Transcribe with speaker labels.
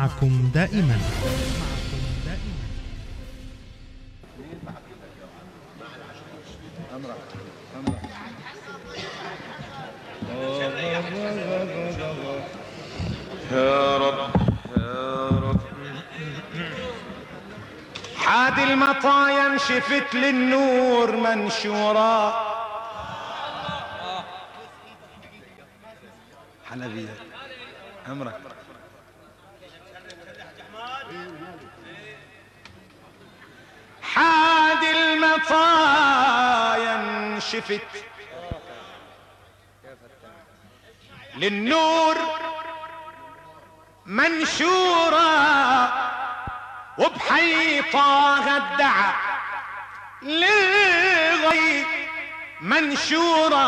Speaker 1: معكم دائما.
Speaker 2: يا رب يا رب. حاد المطايا انشفت للنور منشورة. حنبية عمرك. حاد المطايا انشفت للنور منشورة، وبحيطها الدعا للغي منشورة.